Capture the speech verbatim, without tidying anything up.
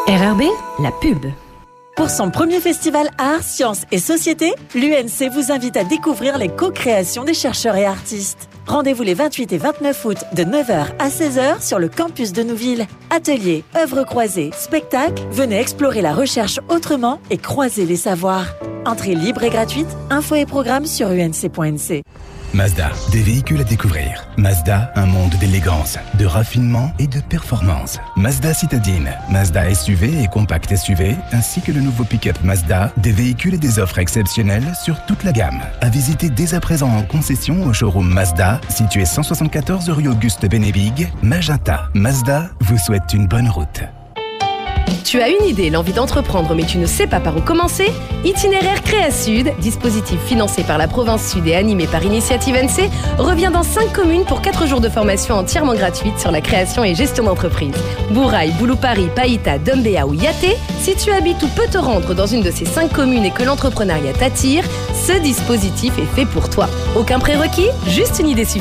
R R B, la pub. Pour son premier festival Arts, Sciences et Société, l'U N C vous invite à découvrir les co-créations des chercheurs et artistes. Rendez-vous les vingt-huit et vingt-neuf août de neuf heures à seize heures sur le campus de Nouville. Ateliers, œuvres croisées, spectacles, venez explorer la recherche autrement et croiser les savoirs. Entrée libre et gratuite, infos et programmes sur u n c point n c. Mazda, des véhicules à découvrir. Mazda, un monde d'élégance, de raffinement et de performance. Mazda Citadine, Mazda S U V et compact S U V, ainsi que le nouveau pick-up Mazda, des véhicules et des offres exceptionnelles sur toute la gamme. À visiter dès à présent en concession au showroom Mazda, situé cent soixante-quatorze rue Auguste Bénévig, Magenta. Mazda vous souhaite une bonne route. Tu as une idée, l'envie d'entreprendre, mais tu ne sais pas par où commencer? Itinéraire Créa Sud, dispositif financé par la province Sud et animé par Initiative N C, revient dans cinq communes pour quatre jours de formation entièrement gratuite sur la création et gestion d'entreprise. Bourail, Boulou-Paris, Païta, Dombéa ou Yaté, si tu habites ou peux te rendre dans une de ces cinq communes et que l'entrepreneuriat t'attire, ce dispositif est fait pour toi. Aucun prérequis, juste une idée suffisante.